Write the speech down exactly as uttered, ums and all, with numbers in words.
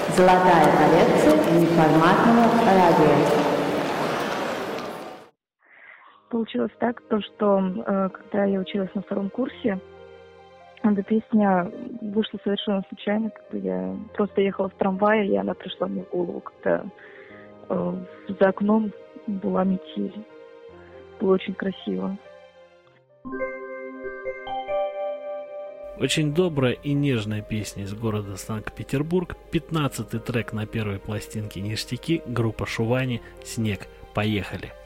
Золотая коллекция неформатного радио. Получилось так, то, что э, когда я училась на втором курсе, эта песня вышла совершенно случайно, когда я просто ехала в трамвае, и она пришла мне в голову, когда э, за окном была метель. Было очень красиво. Очень добрая и нежная песня из города Санкт-Петербург. пятнадцатый трек на первой пластинке «Ништяки», группа Шувани, «Снег». Поехали!